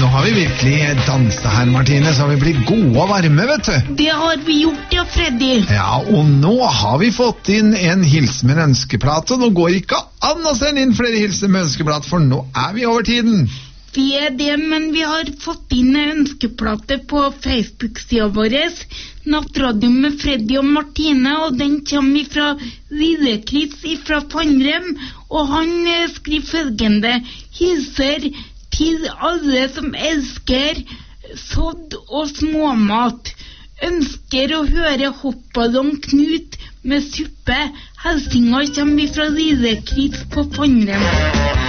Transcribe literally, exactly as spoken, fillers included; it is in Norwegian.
Nå har vi virkelig danset her, Martine, så har vi blitt gode og varme, vet du. Det har vi gjort, ja, Freddy. Ja, og nå har vi fått inn en hilsen med en ønskeplate, og nå går ikke an å sende inn flere hilsen med ønskeplate, for nå er vi over tiden. Vi er det, men vi har fått inn en ønskeplate på Facebook-siden vår, Nattradio med Freddy og Martine, og den kommer fra Lille-Chris fra Fannrem, og han skriver følgende: hilser til alle som elsker sodd og småmat. Ønsker å høre Hoppballong Knut med suppe. Hilsinger kommer fra Lille-Chris på Fannrem.